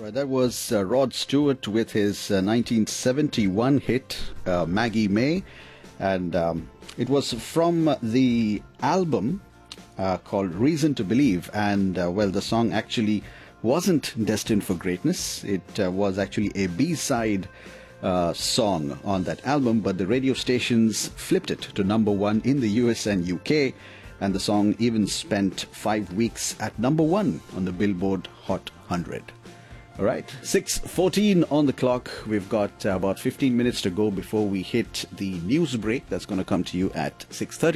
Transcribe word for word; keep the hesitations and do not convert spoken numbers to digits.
Uh, that was uh, Rod Stewart with his uh, nineteen seventy-one hit, uh, Maggie May. And um, it was from the album uh, called Reason to Believe. And, uh, well, the song actually wasn't destined for greatness. It uh, was actually a B-side uh, song on that album, but the radio stations flipped it to number one in the U S and U K. And the song even spent five weeks at number one on the Billboard Hot one hundred. All right, six fourteen on the clock. We've got uh, about fifteen minutes to go before we hit the news break that's going to come to you at six thirty.